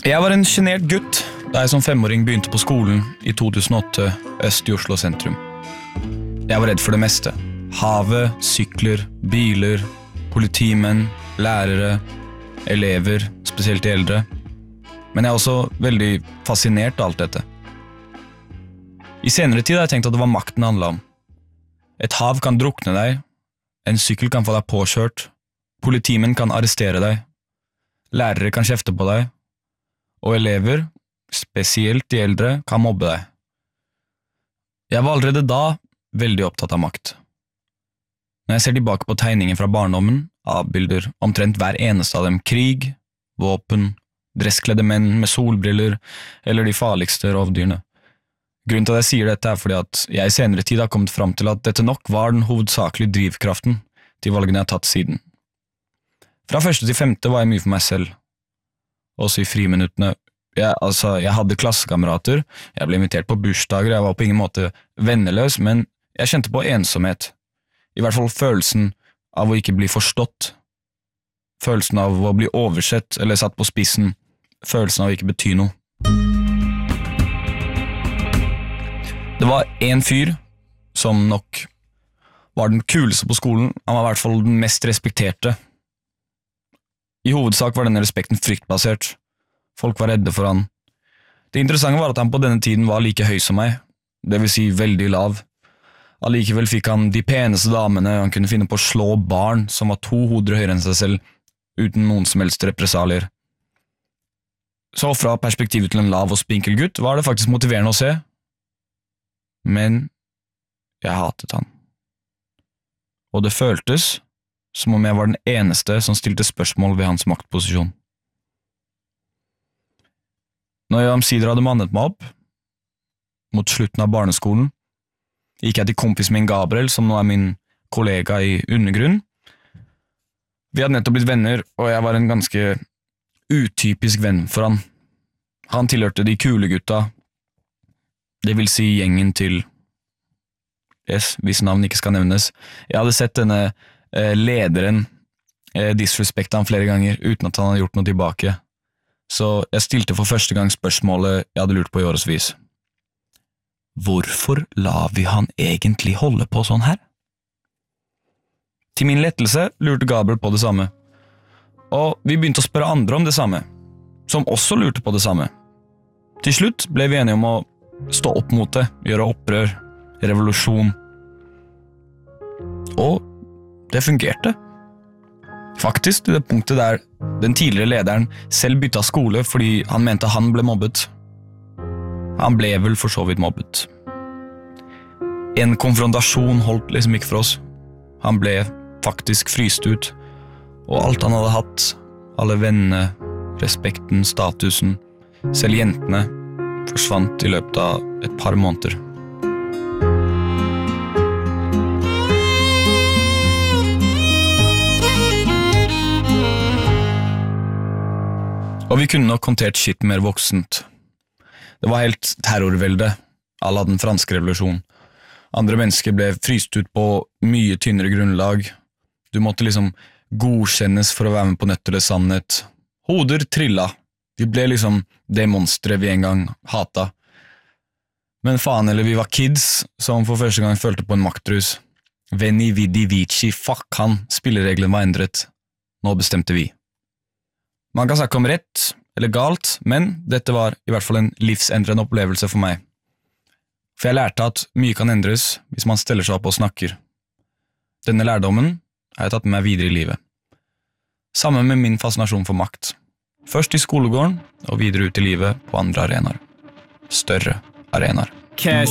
Jeg var en genert gutt da jeg som 5-åring begynte på skolen i 2008 øst i Oslo sentrum. Jeg var redd for det meste. Havet, sykler, biler, politimenn, lærere, elever, spesielt de eldre. Men jeg er også veldig fascinert av alt dette. I senere tid har jeg tenkt at det var makten det handlet om. Et hav kan drukne deg, en sykkel kan få deg påkjørt, politimenn kan arrestere deg, lærere kan kjefte på deg, og elever, spesielt de eldre, kan mobbe deg. Jeg var allerede da veldig opptatt av makt. Når jeg ser tilbake på tegninger fra barndommen, avbilder omtrent hver eneste av dem krig, våpen, dresskledde menn med solbriller eller de farligste rovdyrene. Grunnen til at jeg sier dette er fordi at jeg i senere tid har kommet fram til at dette nok var den hovedsakelige drivkraften til valgene jeg har tatt siden. Fra 1. til 5. var jeg mye for meg selv. Også i friminuttene. Jeg hadde klassekamerater, jeg ble invitert på bursdager, jeg var på ingen måte venneløs, men jeg kjente på ensomhet. I hvert fall følelsen av å ikke bli forstått. Følelsen av å bli oversett eller satt på spissen. Følelsen av å ikke bety noe. Det var en fyr som nok var den kuleste på skolen. Han var i hvert fall den mest respekterte. I hovedsak var denne respekten fryktbasert. Folk var redde for han. Det interessante var at han på denne tiden var like høy som meg, det vil si veldig lav. Allikevel fikk han de peneste damene, han kunne finne på å slå barn som var 2 hoder høyere enn seg selv, uten noen som helst represalier. Så fra perspektivet til en lav og spinkel gutt var det faktisk motiverende å se. Men jeg hatet han. Og det føltes som om jeg var den eneste som stilte spørsmål ved hans maktposisjon. Når jeg omsider hadde mannet meg opp, mot slutten av barneskolen, gikk jeg til kompisen min Gabriel, som nå er min kollega i undergrunn. Vi hadde nettopp blitt venner, og jeg var en ganske utypisk venn for han. Han tilhørte de kule gutta, det vil si gjengen til, hvis navn ikke skal nevnes. Jeg hadde sett denne lederen disrespekte han flere ganger, uten at han hadde gjort noe tilbake. Så jeg stilte for første gang spørsmålet jeg hadde lurt på i årevis. Hvorfor lar vi han egentlig holde på sånn her? Til min lettelse lurte Gabriel på det samme. Og vi begynte å spørre andre om det samme, som også lurte på det samme. Til slutt ble vi enige om å stå opp mot det, gjøre opprør, revolusjon. Og det fungerte. Faktisk til det punktet der den tidligere lederen selv bytta skole fordi han mente han ble mobbet. Han ble vel for så vidt mobbet. En konfrontasjon holdt liksom ikke for oss. Han ble faktisk fryst ut, og alt han hadde hatt, alle vennene, respekten, statusen, selv jentene, forsvant i løpet av et par måneder. Og vi kunne nok håndtert shit mer voksent. Det var helt terrorvelde, à la den franske revolusjonen. Andre mennesker ble fryst ut på mye tynnere grunnlag. Du måtte liksom godkjennes for å være med på Nødt eller sannhet. Hoder trilla. Vi ble liksom det monsteret vi en gang hata. Men faen eller vi var kids som for første gang følte på en maktrus. Veni vidi vici, fuck han, spillereglene var endret. Nå bestemte vi. Man kan snakke om rett eller galt, men dette var i hvert fall en livsendrende opplevelse for meg. For jeg lærte at mye kan endres hvis man steller seg opp og snakker. Denne lærdommen har jeg tatt med meg videre i livet. Sammen med min fascinasjon for makt. Først i skolegården, og videre ut i livet på andre arenaer. Større arenaer. Cash